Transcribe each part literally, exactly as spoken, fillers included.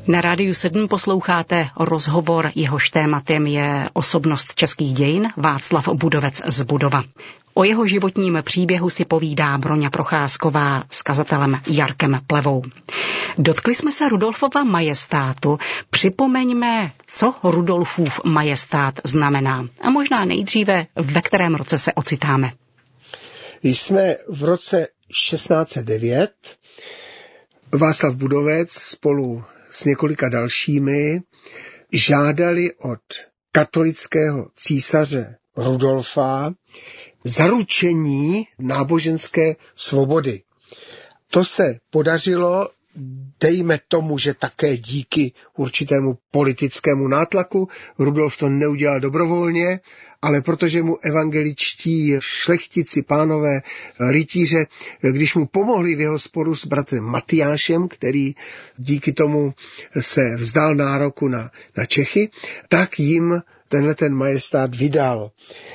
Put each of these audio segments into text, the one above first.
Na Rádiu sedm posloucháte rozhovor, jehož tématem je osobnost českých dějin Václav Budovec z Budova. O jeho životním příběhu si povídá Broňa Procházková s kazatelem Jarkem Plevou. Dotkli jsme se Rudolfova majestátu. Připomeňme, co Rudolfův majestát znamená. A možná nejdříve, ve kterém roce se ocitáme. Jsme v roce šestnáct set devět. Václav Budovec spolu s několika dalšími žádali od katolického císaře Rudolfa zaručení náboženské svobody. To se podařilo, dejme tomu, že také díky určitému politickému nátlaku. Rudolf to neudělal dobrovolně, ale protože mu evangeličtí šlechtici, pánové, rytíře, když mu pomohli v jeho sporu s bratrem Matyášem, který díky tomu se vzdal nároku na, na Čechy, tak jim tenhle ten majestát vydal.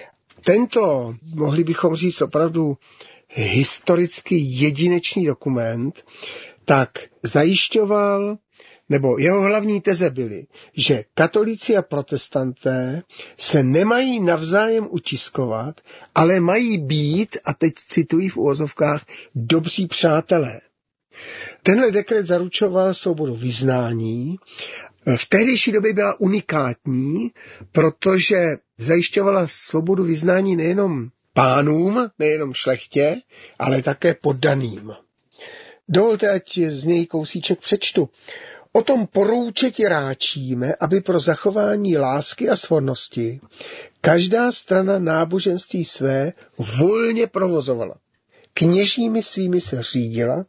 Tento, mohli bychom říct opravdu historicky jedinečný dokument, tak zajišťoval, nebo jeho hlavní teze byly, že katolíci a protestanté se nemají navzájem utiskovat, ale mají být, a teď cituji v uvozovkách, dobří přátelé. Tenhle dekret zaručoval svobodu vyznání. V tehdejší době byla unikátní, protože zajišťovala svobodu vyznání nejenom pánům, nejenom šlechtě, ale také poddaným. Dovolte, ať z něj kousíček přečtu. O tom porouče ti ráčíme, aby pro zachování lásky a svornosti každá strana náboženství své volně provozovala. Kněžími svými se řídila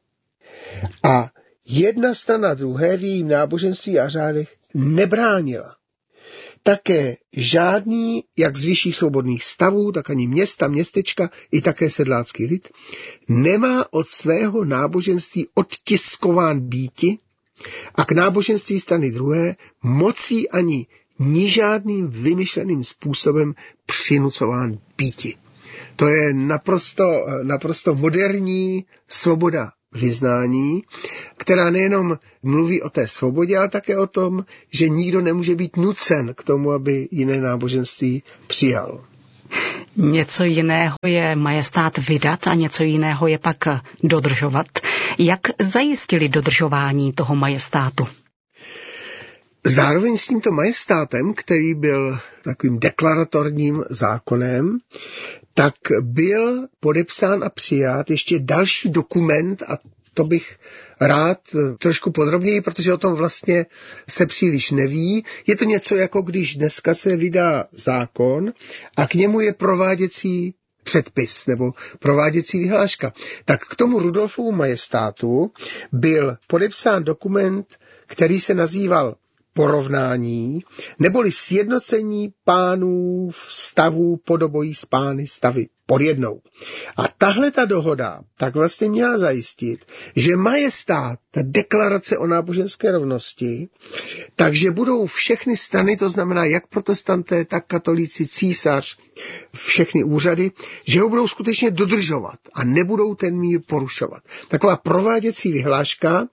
a jedna strana druhé v jejím náboženství a řádech nebránila. Také žádný, jak z vyšších svobodných stavů, tak ani města, městečka, i také sedlácký lid, nemá od svého náboženství odtiskován býti a k náboženství strany druhé mocí ani ni žádným vymyšleným způsobem přinucován býti. To je naprosto, naprosto moderní svoboda vyznání, která nejenom mluví o té svobodě, ale také o tom, že nikdo nemůže být nucen k tomu, aby jiné náboženství přijal. Něco jiného je majestát vydat a něco jiného je pak dodržovat. Jak zajistili dodržování toho majestátu? Zároveň s tímto majestátem, který byl takovým deklaratorním zákonem, tak byl podepsán a přijat ještě další dokument, a to bych rád trošku podrobněji, protože o tom vlastně se příliš neví. Je to něco jako když dneska se vydá zákon a k němu je prováděcí předpis nebo prováděcí vyhláška. Tak k tomu Rudolfovu majestátu byl podepsán dokument, který se nazýval porovnání, neboli sjednocení pánů stavů podobojí s pány stavy pod jednou. A tahle ta dohoda tak vlastně měla zajistit, že majestát, ta deklarace o náboženské rovnosti, takže budou všechny strany, to znamená jak protestanté, tak katolíci, císař, všechny úřady, že ho budou skutečně dodržovat a nebudou ten mír porušovat. Taková prováděcí vyhláška,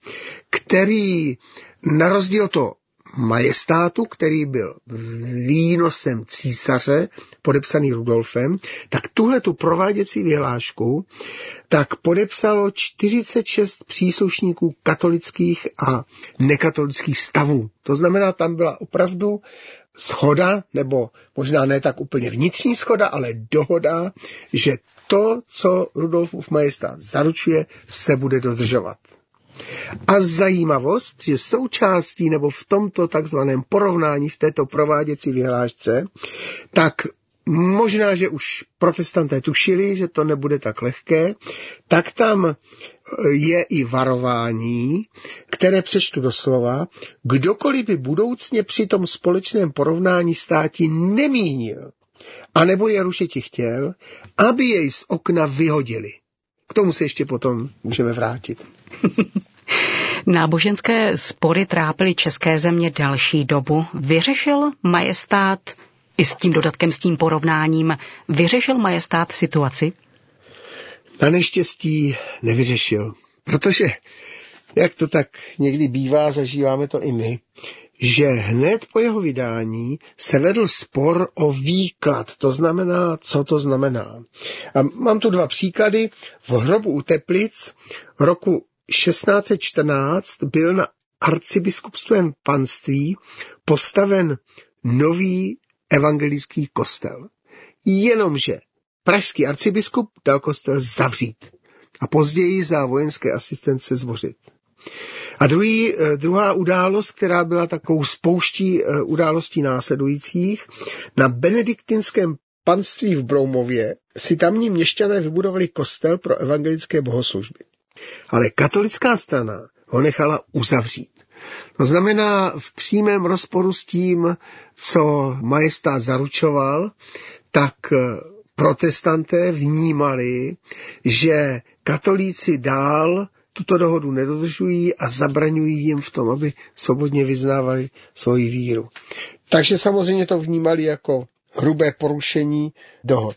který na rozdíl to majestátu, který byl výnosem císaře, podepsaný Rudolfem, tak tuhle tu prováděcí vyhlášku tak podepsalo čtyřicet šest příslušníků katolických a nekatolických stavů. To znamená, tam byla opravdu shoda, nebo možná ne tak úplně vnitřní shoda, ale dohoda, že to, co Rudolfův majestát zaručuje, se bude dodržovat. A zajímavost, že součástí nebo v tomto takzvaném porovnání v této prováděcí vyhlášce, tak možná, že už protestanté tušili, že to nebude tak lehké, tak tam je i varování, které přečtu doslova, kdokoliv by budoucně při tom společném porovnání státi nemínil, anebo je rušiti chtěl, aby jej z okna vyhodili. K tomu se ještě potom můžeme vrátit. Náboženské spory trápily české země další dobu. Vyřešil majestát, i s tím dodatkem, s tím porovnáním, vyřešil majestát situaci? Na neštěstí nevyřešil, protože jak to tak někdy bývá, zažíváme to i my, že hned po jeho vydání se vedl spor o výklad, to znamená, co to znamená. A mám tu dva příklady. V Hrobu u Teplic roku šestnáct set čtrnáct byl na arcibiskupstvém panství postaven nový evangelický kostel. Jenomže pražský arcibiskup dal kostel zavřít a později za vojenské asistence zbořit. A druhý, druhá událost, která byla takovou spouští událostí následujících, na benediktinském panství v Broumově si tamní měšťané vybudovali kostel pro evangelické bohoslužby. Ale katolická strana ho nechala uzavřít. To znamená v přímém rozporu s tím, co majestát zaručoval, tak protestanté vnímali, že katolíci dál tuto dohodu nedodržují a zabraňují jim v tom, aby svobodně vyznávali svoji víru. Takže samozřejmě to vnímali jako hrubé porušení dohod.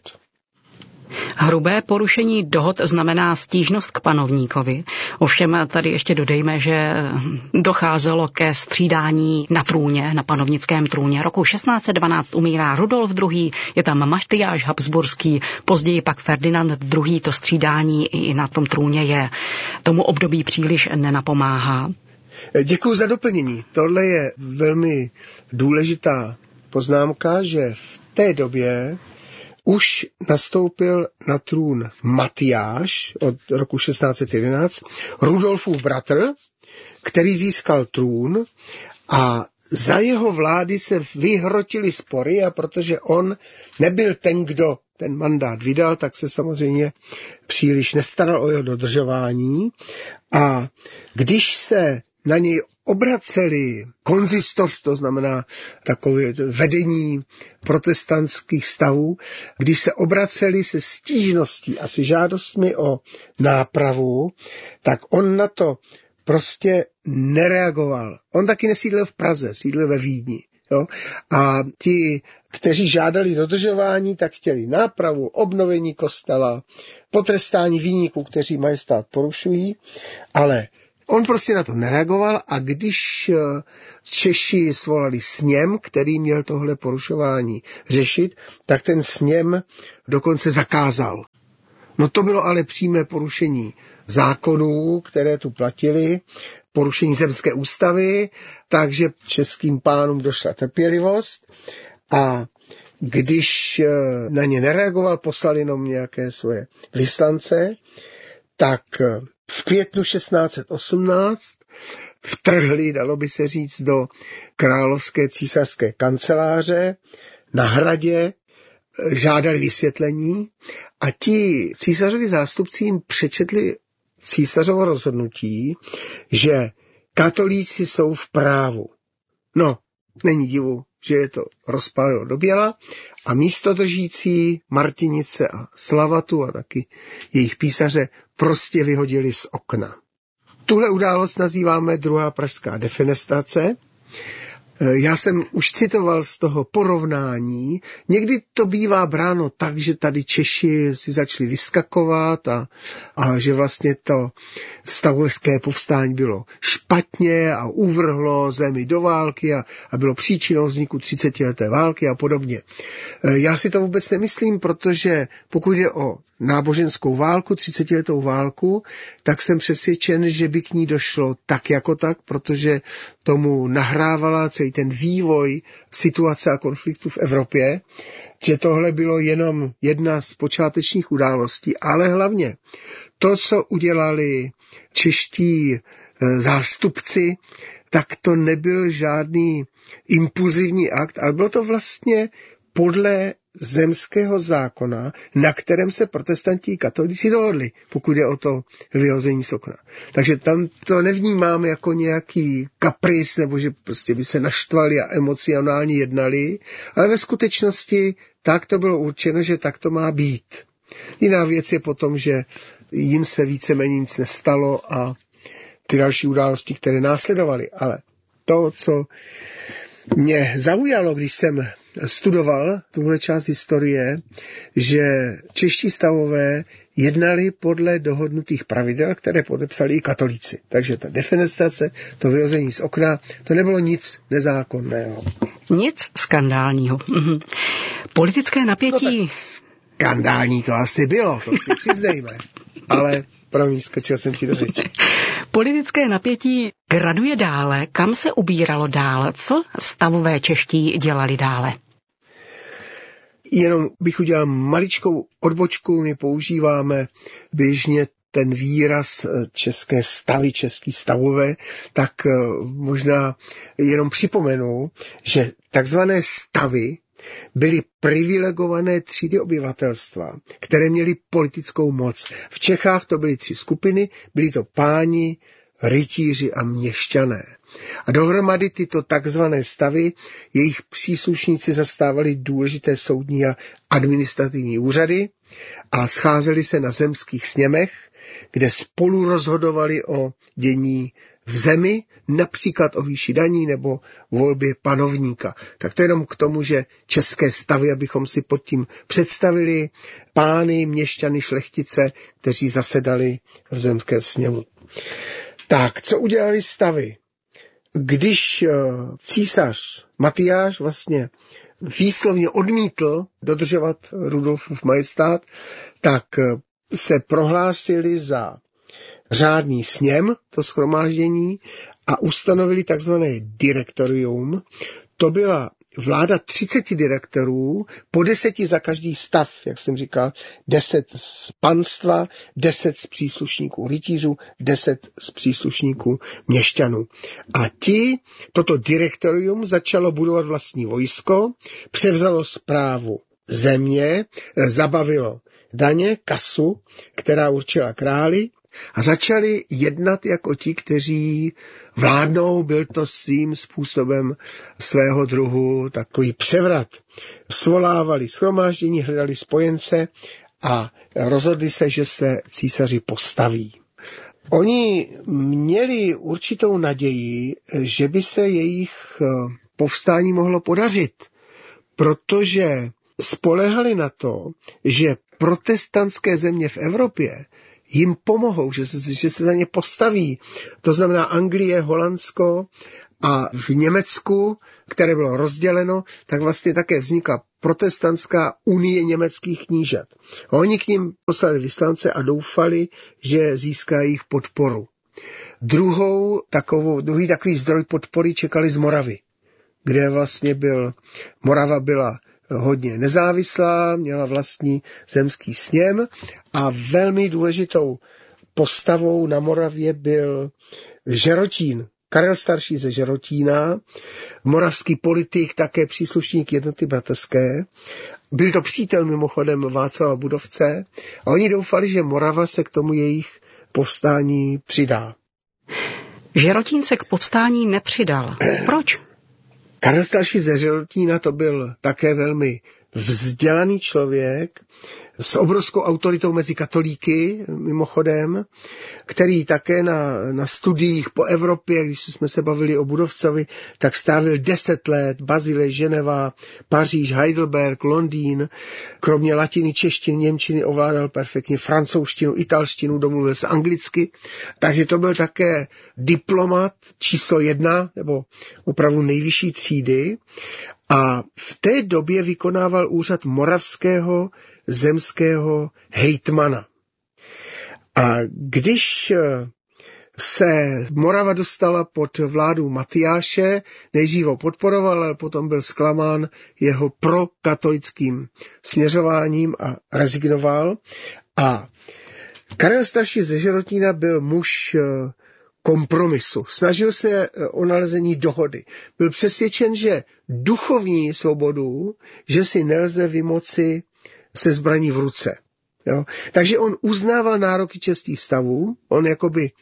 Hrubé porušení dohod znamená stížnost k panovníkovi. Ovšem tady ještě dodejme, že docházelo ke střídání na trůně, na panovnickém trůně. Roku šestnáct set dvanáct umírá Rudolf druhý, je tam Matyáš Habsburský, později pak Ferdinand druhý. To střídání i na tom trůně je. Tomu období příliš nenapomáhá. Děkuji za doplnění. Tohle je velmi důležitá poznámka, že v té době už nastoupil na trůn Matyáš od roku šestnáct set jedenáct, Rudolfův bratr, který získal trůn a za jeho vlády se vyhrotily spory a protože on nebyl ten, kdo ten mandát vydal, tak se samozřejmě příliš nestaral o jeho dodržování a když se na něj obraceli konzistoř, to znamená takové vedení protestantských stavů, když se obraceli se stížností a se žádostmi o nápravu, tak on na to prostě nereagoval. On taky nesídlil v Praze, sídlil ve Vídni. Jo? A ti, kteří žádali dodržování, tak chtěli nápravu, obnovení kostela, potrestání viníků, kteří majestát porušují, ale on prostě na to nereagoval a když Češi svolali sněm, který měl tohle porušování řešit, tak ten sněm dokonce zakázal. No to bylo ale přímé porušení zákonů, které tu platily, porušení zemské ústavy, takže českým pánům došla trpělivost a když na ně nereagoval, poslal jenom nějaké svoje vyslance, tak v květnu šestnáct set osmnáct vtrhli, dalo by se říct, do královské císařské kanceláře na hradě, žádali vysvětlení a ti císařovi zástupci jim přečetli císařovo rozhodnutí, že katolíci jsou v právu. No, není divu, že je to rozpálilo do běla a místodržící Martinice a Slavatu a taky jejich písaře prostě vyhodili z okna. Tuhle událost nazýváme druhá pražská defenestrace. Já jsem už citoval z toho porovnání. Někdy to bývá bráno tak, že tady Češi si začali vyskakovat a, a že vlastně to stavovské povstání bylo špatně a uvrhlo zemi do války a, a bylo příčinou vzniku třicetileté války a podobně. Já si to vůbec nemyslím, protože pokud jde o náboženskou válku, třicetiletou válku, tak jsem přesvědčen, že by k ní došlo tak jako tak, protože tomu nahrávala celý ten vývoj situace a konfliktu v Evropě, že tohle bylo jenom jedna z počátečních událostí, ale hlavně to, co udělali čeští zástupci, tak to nebyl žádný impulzivní akt, ale bylo to vlastně podle zemského zákona, na kterém se protestanti katolíci dohodli, pokud je o to vyhození z okna. Takže tam to nevnímáme jako nějaký kapris, nebo že prostě by se naštvali a emocionálně jednali, ale ve skutečnosti tak to bylo určeno, že tak to má být. Jiná věc je potom, že jim se víceméně nic nestalo a ty další události, které následovaly. Ale to, co mě zaujalo, když jsem studoval tuhle část historie, že čeští stavové jednali podle dohodnutých pravidel, které podepsali i katolíci. Takže ta defenestrace, to vyhození z okna, to nebylo nic nezákonného. Nic skandálního. Politické napětí... No skandální to asi bylo, to si přiznejme. Ale promiň, skočil jsem ti do řeči. Politické napětí graduje dále. Kam se ubíralo dál? Co stavové čeští dělali dále? Jenom bych udělal maličkou odbočku. My používáme běžně ten výraz české stavy, český stavové, tak možná jenom připomenu, že takzvané stavy byly privilegované třídy obyvatelstva, které měly politickou moc. V Čechách to byly tři skupiny, byli to páni, rytíři a měšťané. A dohromady tyto takzvané stavy, jejich příslušníci zastávali důležité soudní a administrativní úřady a scházeli se na zemských sněmech, kde spolu rozhodovali o dění v zemi, například o výši daní nebo volbě panovníka. Tak to jenom k tomu, že české stavy, abychom si pod tím představili, pány, měšťany, šlechtice, kteří zasedali v zemském sněmu. Tak, co udělali stavy? Když císař Matyáš vlastně výslovně odmítl dodržovat Rudolfův majestát, tak se prohlásili za řádný sněm, to shromáždění, a ustanovili takzvané direktorium. To byla vláda třiceti direktorů, po deseti za každý stav, jak jsem říkal, deset z panstva, deset z příslušníků rytířů, deset z příslušníků měšťanů. A ti, toto direktorium začalo budovat vlastní vojsko, převzalo správu země, zabavilo daně, kasu, která určila králi, a začali jednat jako ti, kteří vládnou. Byl to svým způsobem svého druhu takový převrat. Svolávali shromáždění, hledali spojence a rozhodli se, že se císaři postaví. Oni měli určitou naději, že by se jejich povstání mohlo podařit, protože spoléhali na to, že protestantské země v Evropě jim pomohou, že se, že se za ně postaví. To znamená Anglie, Holandsko a v Německu, které bylo rozděleno, tak vlastně také vznikla protestantská unie německých knížat. A oni k ním poslali vyslance a doufali, že získají jejich podporu. Druhou takovou, druhý takový zdroj podpory čekali z Moravy, kde vlastně byl, Morava byla hodně nezávislá, měla vlastní zemský sněm a velmi důležitou postavou na Moravě byl Žerotín. Karel starší ze Žerotína, moravský politik, také příslušník jednoty bratrské. Byl to přítel mimochodem Václava Budovce a oni doufali, že Morava se k tomu jejich povstání přidá. Žerotín se k povstání nepřidal. Proč? Karel starší ze Žerotína to byl také velmi vzdělaný člověk s obrovskou autoritou mezi katolíky, mimochodem, který také na, na studiích po Evropě, když jsme se bavili o Budovcovi, tak strávil deset let, Bazilej, Ženeva, Paříž, Heidelberg, Londýn. Kromě latiny, češtiny, němčiny ovládal perfektně francouzštinu, italštinu, domluvil se anglicky. Takže to byl také diplomat číslo jedna, nebo opravdu nejvyšší třídy. A v té době vykonával úřad moravského zemského hejtmana. A když se Morava dostala pod vládu Matyáše, nejdřív ho podporoval, ale potom byl zklamán jeho prokatolickým směřováním a rezignoval. A Karel starší ze Žerotína byl muž kompromisu. Snažil se o nalezení dohody. Byl přesvědčen, že duchovní svobodu, že si nelze vymoci se zbraní v ruce. Jo? Takže on uznával nároky českých stavů, on jakoby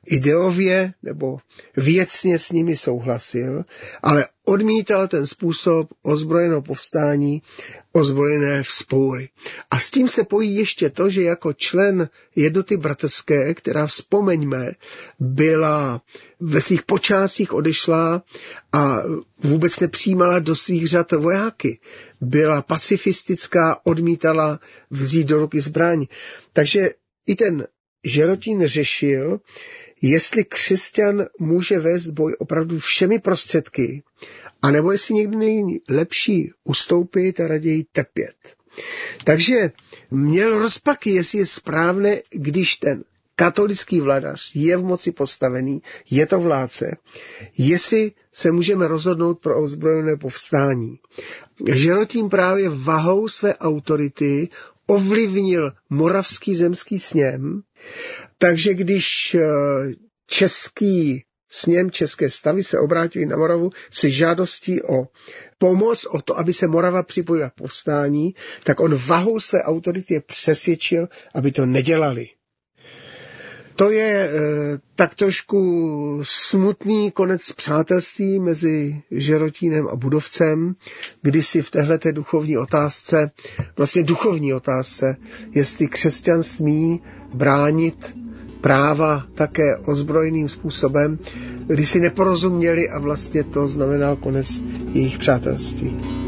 ideově nebo věcně s nimi souhlasil, ale odmítal ten způsob ozbrojeného povstání, ozbrojené vzpoury. A s tím se pojí ještě to, že jako člen Jednoty bratrské, která, vzpomeňme, byla ve svých počátcích odešla a vůbec nepřijímala do svých řad vojáky. Byla pacifistická, odmítala vzít do ruky zbraň. Takže i ten Žerotín řešil, jestli křesťan může vést boj opravdu všemi prostředky, anebo jestli někdy není lepší ustoupit a raději trpět. Takže měl rozpaky, jestli je správné, když ten katolický vladař je v moci postavený, je to vládce, jestli se můžeme rozhodnout pro ozbrojené povstání. Žerotín právě vahou své autority ovlivnil Moravský zemský sněm, takže když český sněm, české stavy se obrátili na Moravu se žádostí o pomoc, o to, aby se Morava připojila k povstání, tak on vahou své autority je přesvědčil, aby to nedělali. To je e, tak trošku smutný konec přátelství mezi Žerotínem a Budovcem, kdy si v téhleté duchovní otázce, vlastně duchovní otázce, jestli křesťan smí bránit práva také ozbrojeným způsobem, kdy si neporozuměli a vlastně to znamenal konec jejich přátelství.